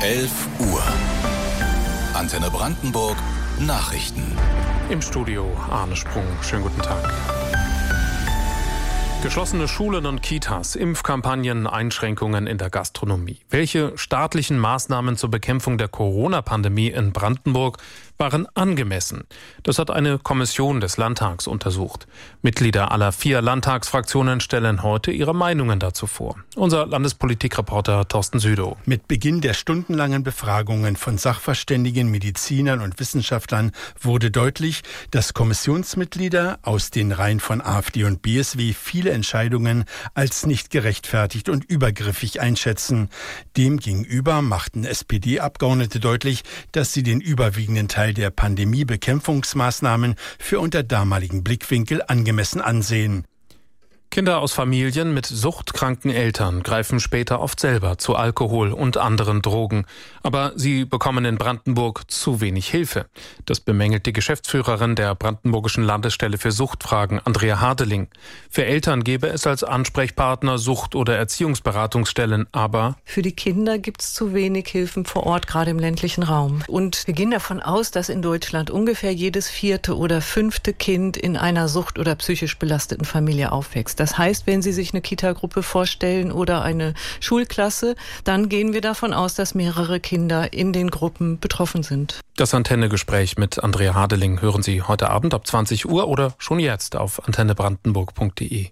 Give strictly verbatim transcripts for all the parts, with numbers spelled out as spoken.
elf Uhr. Antenne Brandenburg Nachrichten. Im Studio Arne Sprung. Schönen guten Tag. Geschlossene Schulen und Kitas, Impfkampagnen, Einschränkungen in der Gastronomie. Welche staatlichen Maßnahmen zur Bekämpfung der Corona-Pandemie in Brandenburg waren angemessen? Das hat eine Kommission des Landtags untersucht. Mitglieder aller vier Landtagsfraktionen stellen heute ihre Meinungen dazu vor. Unser Landespolitikreporter Thorsten Südow. Mit Beginn der stundenlangen Befragungen von Sachverständigen, Medizinern und Wissenschaftlern wurde deutlich, dass Kommissionsmitglieder aus den Reihen von AfD und B S W viele Entscheidungen als nicht gerechtfertigt und übergriffig einschätzen. Demgegenüber machten S P D-Abgeordnete deutlich, dass sie den überwiegenden Teil der Pandemiebekämpfungsmaßnahmen für unter damaligen Blickwinkel angemessen ansehen. Kinder aus Familien mit suchtkranken Eltern greifen später oft selber zu Alkohol und anderen Drogen. Aber sie bekommen in Brandenburg zu wenig Hilfe. Das bemängelt die Geschäftsführerin der Brandenburgischen Landesstelle für Suchtfragen, Andrea Hardeling. Für Eltern gäbe es als Ansprechpartner Sucht- oder Erziehungsberatungsstellen, aber für die Kinder gibt es zu wenig Hilfen vor Ort, gerade im ländlichen Raum. Und wir gehen davon aus, dass in Deutschland ungefähr jedes vierte oder fünfte Kind in einer sucht- oder psychisch belasteten Familie aufwächst. Das heißt, wenn Sie sich eine Kita-Gruppe vorstellen oder eine Schulklasse, dann gehen wir davon aus, dass mehrere Kinder in den Gruppen betroffen sind. Das Antenne-Gespräch mit Andrea Hardeling hören Sie heute Abend ab zwanzig Uhr oder schon jetzt auf antenne brandenburg punkt de.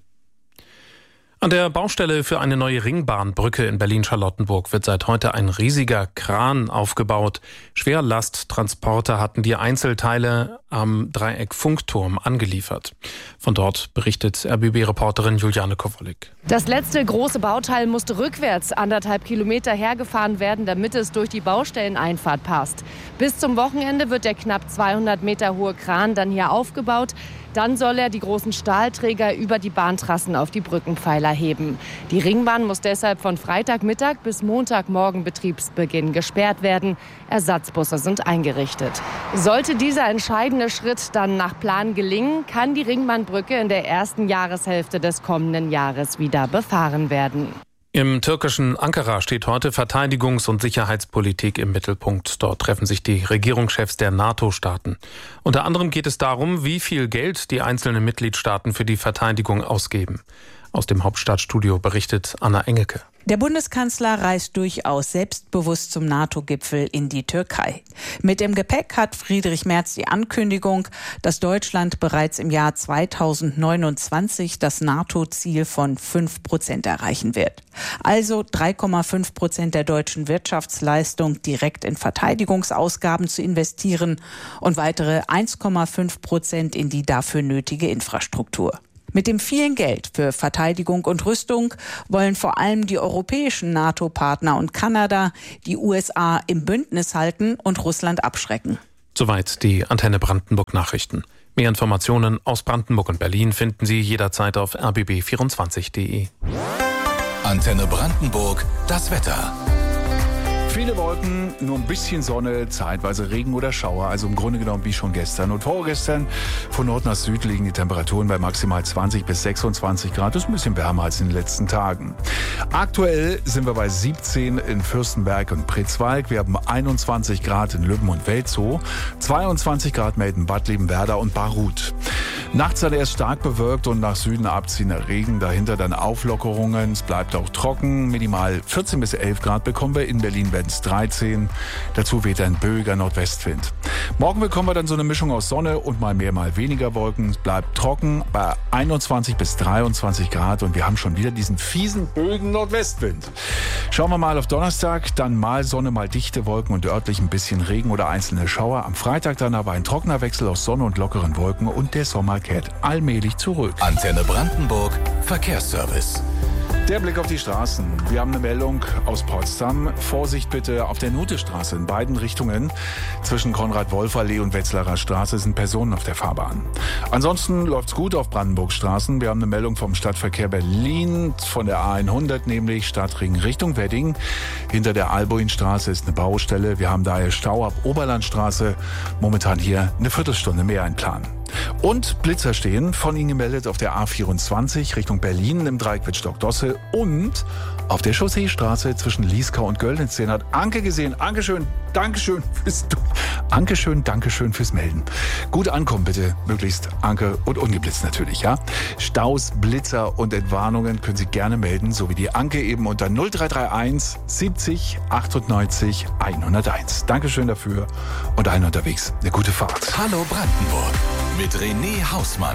An der Baustelle für eine neue Ringbahnbrücke in Berlin-Charlottenburg wird seit heute ein riesiger Kran aufgebaut. Schwerlasttransporter hatten die Einzelteile am Dreieck-Funkturm angeliefert. Von dort berichtet R B B-Reporterin Juliane Kowalik. Das letzte große Bauteil musste rückwärts anderthalb Kilometer hergefahren werden, damit es durch die Baustelleneinfahrt passt. Bis zum Wochenende wird der knapp zweihundert Meter hohe Kran dann hier aufgebaut. Dann soll er die großen Stahlträger über die Bahntrassen auf die Brückenpfeiler heben. Die Ringbahn muss deshalb von Freitagmittag bis Montagmorgen Betriebsbeginn gesperrt werden. Ersatzbusse sind eingerichtet. Sollte dieser entscheidende Schritt dann nach Plan gelingen, kann die Ringbahnbrücke in der ersten Jahreshälfte des kommenden Jahres wieder befahren werden. Im türkischen Ankara steht heute Verteidigungs- und Sicherheitspolitik im Mittelpunkt. Dort treffen sich die Regierungschefs der NATO-Staaten. Unter anderem geht es darum, wie viel Geld die einzelnen Mitgliedstaaten für die Verteidigung ausgeben. Aus dem Hauptstadtstudio berichtet Anna Engelke. Der Bundeskanzler reist durchaus selbstbewusst zum NATO-Gipfel in die Türkei. Mit dem Gepäck hat Friedrich Merz die Ankündigung, dass Deutschland bereits im Jahr zweitausendneunundzwanzig das NATO-Ziel von fünf Prozent erreichen wird. Also drei Komma fünf Prozent der deutschen Wirtschaftsleistung direkt in Verteidigungsausgaben zu investieren und weitere eins Komma fünf Prozent in die dafür nötige Infrastruktur. Mit dem vielen Geld für Verteidigung und Rüstung wollen vor allem die europäischen NATO-Partner und Kanada die U S A im Bündnis halten und Russland abschrecken. Soweit die Antenne Brandenburg Nachrichten. Mehr Informationen aus Brandenburg und Berlin finden Sie jederzeit auf r b b vierundzwanzig punkt de. Antenne Brandenburg, das Wetter. Viele Wolken, nur ein bisschen Sonne, zeitweise Regen oder Schauer, also im Grunde genommen wie schon gestern. Und vorgestern von Nord nach Süd liegen die Temperaturen bei maximal zwanzig bis sechsundzwanzig Grad. Das ist ein bisschen wärmer als in den letzten Tagen. Aktuell sind wir bei siebzehn in Fürstenberg und Pritzwalk. Wir haben einundzwanzig Grad in Lübben und Welzow, zweiundzwanzig Grad Melden-Bad, Liebenwerda und Barut. Nachts dann erst stark bewölkt und nach Süden abziehender Regen. Dahinter dann Auflockerungen. Es bleibt auch trocken. Minimal vierzehn bis elf Grad bekommen wir. In Berlin werden es dreizehn. Dazu weht ein böiger Nordwestwind. Morgen bekommen wir dann so eine Mischung aus Sonne und mal mehr, mal weniger Wolken. Es bleibt trocken bei einundzwanzig bis dreiundzwanzig Grad. Und wir haben schon wieder diesen fiesen, böigen Nordwestwind. Schauen wir mal auf Donnerstag. Dann mal Sonne, mal dichte Wolken und örtlich ein bisschen Regen oder einzelne Schauer. Am Freitag dann aber ein trockener Wechsel aus Sonne und lockeren Wolken und der Sommer kehrt allmählich zurück. Antenne Brandenburg, Verkehrsservice. Der Blick auf die Straßen. Wir haben eine Meldung aus Potsdam. Vorsicht bitte auf der Nutestraße in beiden Richtungen. Zwischen Konrad-Wolf-Allee und Wetzlarer Straße sind Personen auf der Fahrbahn. Ansonsten läuft's gut auf Brandenburg-Straßen. Wir haben eine Meldung vom Stadtverkehr Berlin von der A hundert, nämlich Stadtring Richtung Wedding. Hinter der Albuinstraße ist eine Baustelle. Wir haben daher Stau ab Oberlandstraße. Momentan hier eine Viertelstunde mehr einplanen. Und Blitzer stehen, von Ihnen gemeldet auf der A vierundzwanzig Richtung Berlin im Dreieck Wittstock-Dosse und auf der Chausseestraße zwischen Lieskau und Göllnitz. Den hat Anke gesehen. Ankeschön, Dankeschön fürs Ankeschön, Dankeschön fürs Melden. Gut ankommen bitte, möglichst, Anke, und ungeblitzt natürlich, ja. Staus, Blitzer und Entwarnungen können Sie gerne melden, so wie die Anke eben unter null drei drei eins siebzig achtundneunzig hunderteins. Dankeschön dafür und allen unterwegs eine gute Fahrt. Hallo Brandenburg mit René Hausmann.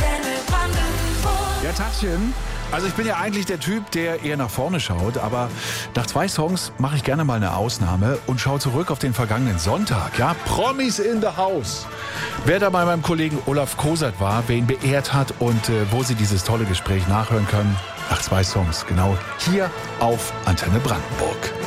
Ja, Tachchen. Also ich bin ja eigentlich der Typ, der eher nach vorne schaut, aber nach zwei Songs mache ich gerne mal eine Ausnahme und schaue zurück auf den vergangenen Sonntag. Ja, Promis in the House. Wer da bei meinem Kollegen Olaf Kosert war, wer ihn beehrt hat und äh, wo Sie dieses tolle Gespräch nachhören können, nach zwei Songs, genau hier auf Antenne Brandenburg.